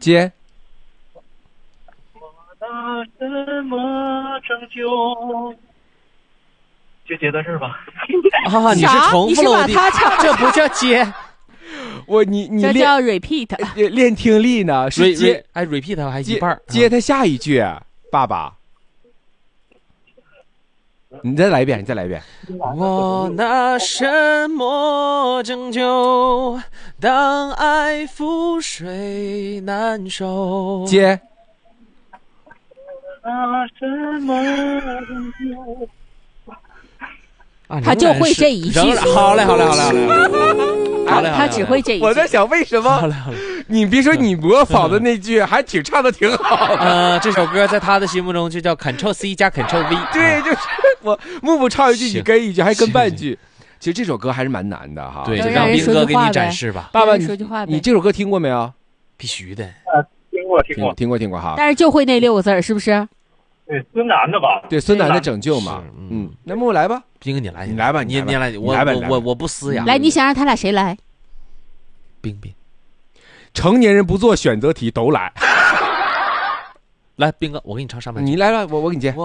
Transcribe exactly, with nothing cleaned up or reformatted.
接。 我拿什么拯救？就接到这儿吧。 啊，你是重复了我的，这不叫接。 我你你这叫 repeat， 练听力呢，是接哎 repeat 还一半接他下一句，爸爸。你再来一遍，你再来一遍。 我拿什么拯救？当爱覆水难收。 接。 拿什么拯救？ 他就会这一句。 好嘞，好嘞，好嘞，好嘞，好嘞， 他只会这一句。 我在想为什么？ 好嘞，好嘞。 你别说，你模仿的那句还挺唱的挺好。 呃，这首歌在他的心目中就叫 Ctrl C 加 Ctrl V。 对，就是我木木唱一句，你跟一句，还跟半句。其实这首歌还是蛮难的哈。 对，就让斌哥给你展示吧。 爸爸，你你这首歌听过没有？ 必须的。 呃，听过，听过， 听过，听过哈。 但是就会那六个字，是不是？ 对，孙楠的吧？ 对，孙楠的拯救嘛。嗯，那木木来吧， 斌哥你来， 你来吧， 你你来，我我我我不撕呀。 来，你想让他俩谁来？ 冰冰。 成年人不做选择题，都来。 来，斌哥，我给你唱上半句。 你来了，我我给你接。